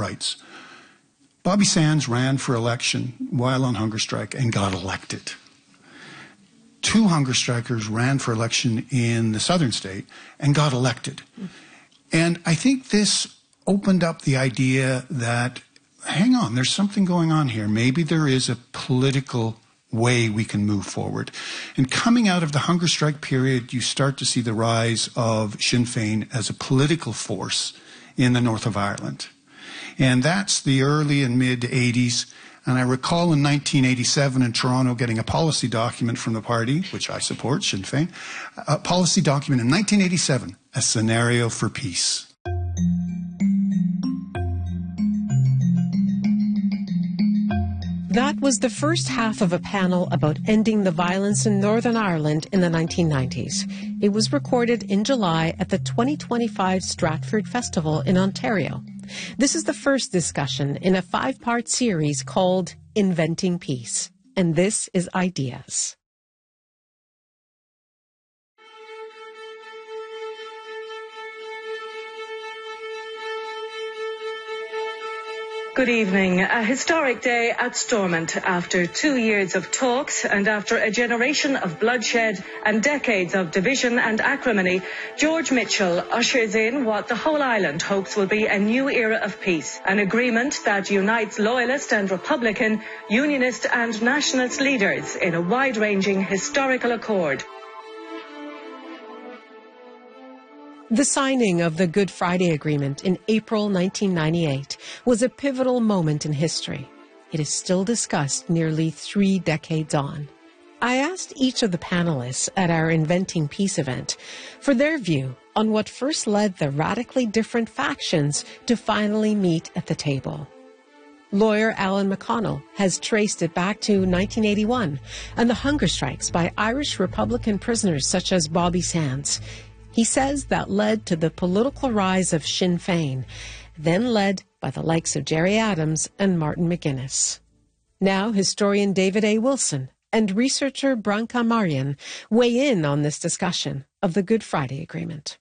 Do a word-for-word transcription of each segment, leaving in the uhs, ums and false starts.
rights. Bobby Sands ran for election while on hunger strike and got elected. Two hunger strikers ran for election in the southern state and got elected. And I think this opened up the idea that, hang on, there's something going on here. Maybe there is a political way we can move forward. And coming out of the hunger strike period, you start to see the rise of Sinn Féin as a political force in the north of Ireland. And that's the early and mid eighties. And I recall in nineteen eighty-seven in Toronto getting a policy document from the party, which I support, Sinn Féin, a policy document in nineteen eighty-seven, a scenario for peace. That was the first half of a panel about ending the violence in Northern Ireland in the nineteen nineties. It was recorded in July at the twenty twenty-five Stratford Festival in Ontario. This is the first discussion in a five-part series called Inventing Peace. And this is Ideas. Good evening. A historic day at Stormont. After two years of talks and after a generation of bloodshed and decades of division and acrimony, George Mitchell ushers in what the whole island hopes will be a new era of peace, an agreement that unites Loyalist and Republican, Unionist and Nationalist leaders in a wide-ranging historical accord. The signing of the Good Friday Agreement in April nineteen ninety-eight was a pivotal moment in history. It is still discussed nearly three decades on. I asked each of the panelists at our Inventing Peace event for their view on what first led the radically different factions to finally meet at the table. Lawyer Alan McConnell has traced it back to nineteen eighty-one and the hunger strikes by Irish Republican prisoners such as Bobby Sands. He says that led to the political rise of Sinn Féin, then led by the likes of Gerry Adams and Martin McGuinness. Now historian David A. Wilson and researcher Branka Marian weigh in on this discussion of the Good Friday Agreement.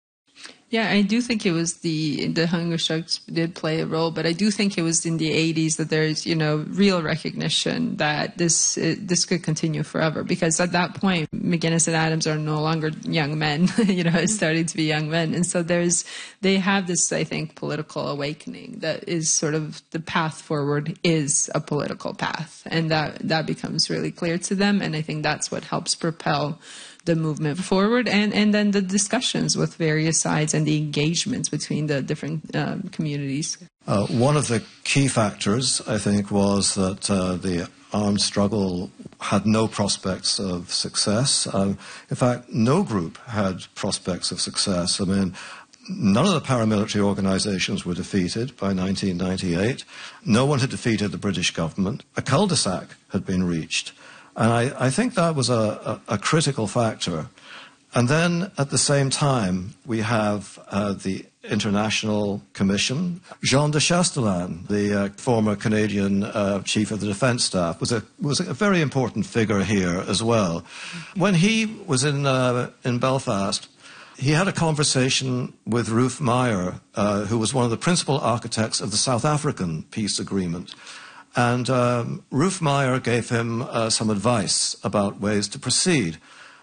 Yeah, I do think it was the the hunger strikes did play a role, but I do think it was in the eighties that there's, you know, real recognition that this uh, this could continue forever, because at that point McGuinness and Adams are no longer young men, you know, it's starting to be young men, and so there's they have this, I think, political awakening that is sort of the path forward is a political path, and that that becomes really clear to them, and I think that's what helps propel the movement forward, and, and then the discussions with various sides and the engagements between the different um, communities. Uh, one of the key factors, I think, was that uh, the armed struggle had no prospects of success. Um, in fact, no group had prospects of success. I mean, none of the paramilitary organizations were defeated by nineteen ninety-eight. No one had defeated the British government. A cul-de-sac had been reached. And I, I think that was a, a, a critical factor. And then at the same time, we have uh, the International Commission. Jean de Chastelain, the uh, former Canadian uh, Chief of the Defence Staff, was a, was a very important figure here as well. When he was in, uh, in Belfast, he had a conversation with Ruth Meyer, uh, who was one of the principal architects of the South African peace agreement. And um, Ruth Meyer gave him uh, some advice about ways to proceed.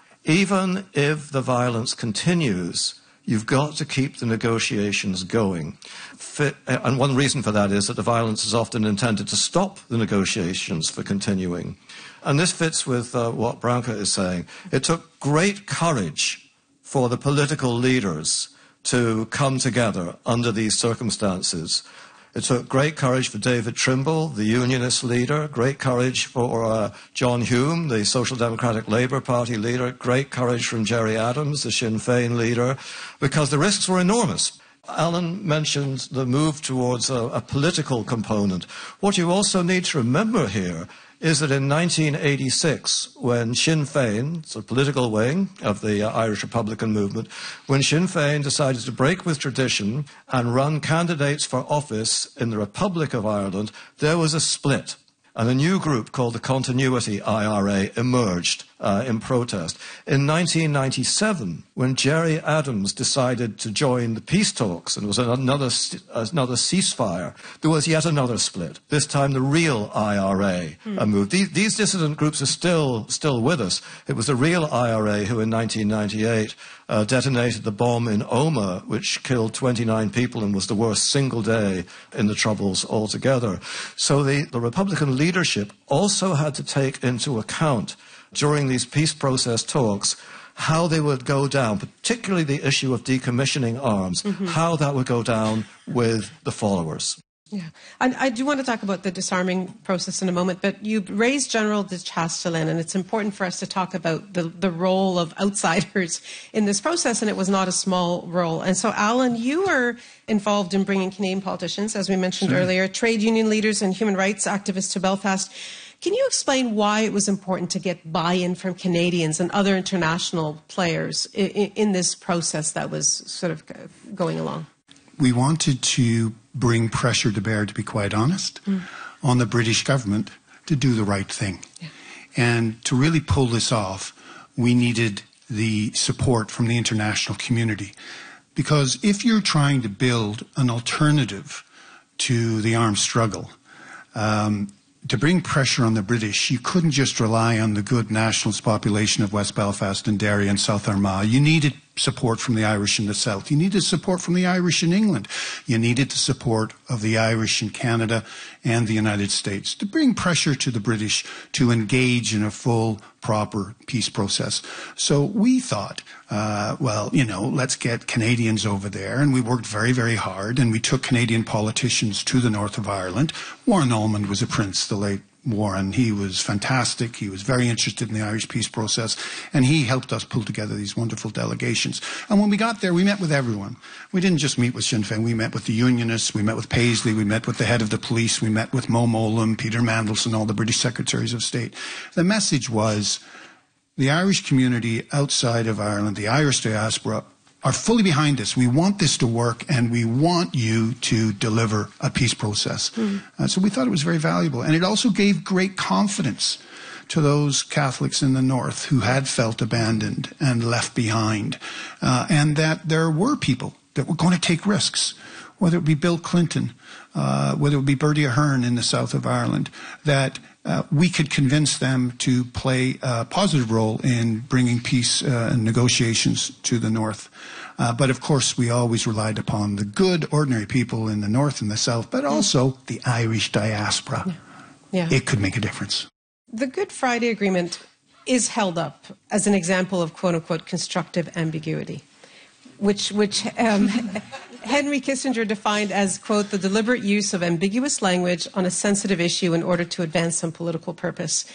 Even if the violence continues, you've got to keep the negotiations going. Fit, and one reason for that is that the violence is often intended to stop the negotiations for continuing. And this fits with uh, what Branka is saying. It took great courage for the political leaders to come together under these circumstances. It took great courage for David Trimble, the Unionist leader, great courage for uh, John Hume, the Social Democratic Labour Party leader, great courage from Gerry Adams, the Sinn Féin leader, because the risks were enormous. Alan mentioned the move towards a, a political component. What you also need to remember here is that in nineteen eighty-six, when Sinn Féin, the political wing of the uh, Irish Republican movement, when Sinn Féin decided to break with tradition and run candidates for office in the Republic of Ireland, there was a split. And a new group called the Continuity I R A emerged uh, in protest. In nineteen ninety-seven, when Gerry Adams decided to join the peace talks, and it was another, another ceasefire, there was yet another split. This time the real I R A hmm. uh, moved. These, these dissident groups are still, still with us. It was the real I R A who in nineteen ninety-eight uh, detonated the bomb in Omagh, which killed twenty-nine people and was the worst single day in the Troubles altogether. So the, the Republican leadership also had to take into account during these peace process talks how they would go down, particularly the issue of decommissioning arms, mm-hmm. how that would go down with the followers. Yeah, and I do want to talk about the disarming process in a moment, but you raised General de Chastelain, and it's important for us to talk about the, the role of outsiders in this process, and it was not a small role. And so, Alan, you were involved in bringing Canadian politicians, as we mentioned sure. earlier, trade union leaders and human rights activists to Belfast. Can you explain why it was important to get buy-in from Canadians and other international players in, in this process that was sort of going along? We wanted to bring pressure to bear, to be quite honest, mm. on the British government to do the right thing. Yeah. And to really pull this off, we needed the support from the international community. Because if you're trying to build an alternative to the armed struggle, um, to bring pressure on the British, you couldn't just rely on the good nationalist population of West Belfast and Derry and South Armagh. You needed support from the Irish in the South. You needed support from the Irish in England. You needed the support of the Irish in Canada and the United States to bring pressure to the British to engage in a full, proper peace process. So we thought, uh, well, you know, let's get Canadians over there. And we worked very, very hard. And we took Canadian politicians to the north of Ireland. Warren Ullman was a prince, the late Warren. He was fantastic. He was very interested in the Irish peace process, and he helped us pull together these wonderful delegations. And when we got there, we met with everyone. We didn't just meet with Sinn Féin. We met with the Unionists. We met with Paisley. We met with the head of the police. We met with Mo Mowlam, Peter Mandelson, all the British Secretaries of State. The message was the Irish community outside of Ireland, the Irish diaspora, are fully behind this. We want this to work, and we want you to deliver a peace process. Mm. Uh, so we thought it was very valuable. And it also gave great confidence to those Catholics in the North who had felt abandoned and left behind, uh, and that there were people that were going to take risks, whether it be Bill Clinton, uh, whether it be Bertie Ahern in the south of Ireland, that Uh, we could convince them to play a positive role in bringing peace uh, and negotiations to the North. Uh, but, of course, we always relied upon the good, ordinary people in the North and the South, but also the Irish diaspora. Yeah. Yeah. It could make a difference. The Good Friday Agreement is held up as an example of, quote-unquote, constructive ambiguity, which, which um, Henry Kissinger defined as, quote, the deliberate use of ambiguous language on a sensitive issue in order to advance some political purpose.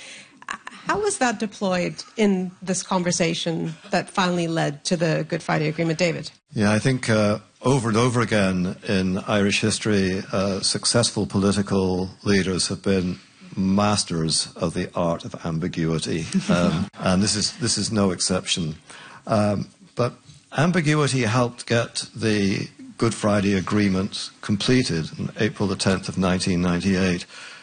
How was that deployed in this conversation that finally led to the Good Friday Agreement, David? Yeah, I think uh, over and over again in Irish history, uh, successful political leaders have been masters of the art of ambiguity, um, and this is this is no exception. Um, but ambiguity helped get the Good Friday Agreement completed on April the tenth of nineteen ninety-eight.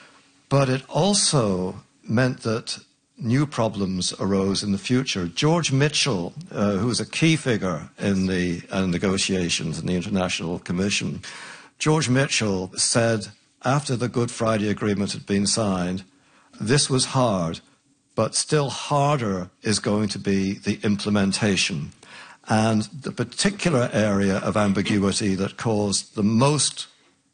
But it also meant that new problems arose in the future. George Mitchell, uh, who was a key figure in the uh, negotiations in the International Commission, George Mitchell said after the Good Friday Agreement had been signed, this was hard, but still harder is going to be the implementation. And the particular area of ambiguity that caused the most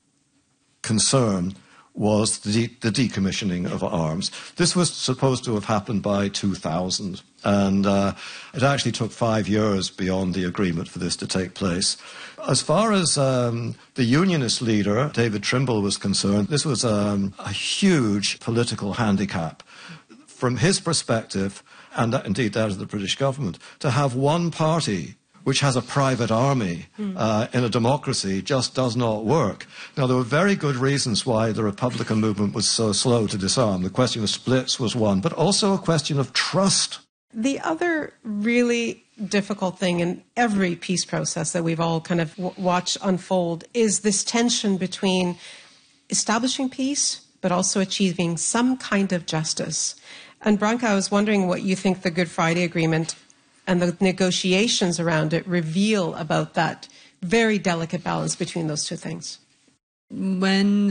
concern was the, de the decommissioning of arms. This was supposed to have happened by two thousand, and uh, it actually took five years beyond the agreement for this to take place. As far as um, the Unionist leader, David Trimble, was concerned, this was um, a huge political handicap. From his perspective, and that, indeed that of the British government, to have one party which has a private army uh, in a democracy just does not work. Now, there were very good reasons why the Republican movement was so slow to disarm. The question of splits was one, but also a question of trust. The other really difficult thing in every peace process that we've all kind of w watched unfold is this tension between establishing peace but also achieving some kind of justice. And Branka, I was wondering what you think the Good Friday Agreement and the negotiations around it reveal about that very delicate balance between those two things. When